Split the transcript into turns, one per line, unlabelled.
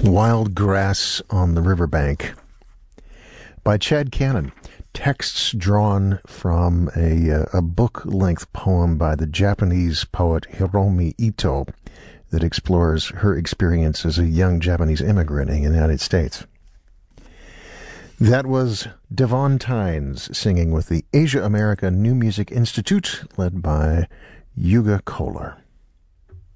Wild Grass on the Riverbank by Chad Cannon. Texts drawn from a book-length poem by the Japanese poet Hiromi Ito that explores her experience as a young Japanese immigrant in the United States. That was Devon Tynes singing with the Asia America New Music Institute, led by Yuga Kohler.